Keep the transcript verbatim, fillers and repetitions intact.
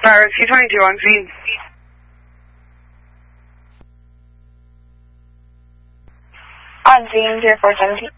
Tower C twenty-two on scene. On scene, zero four seventeen.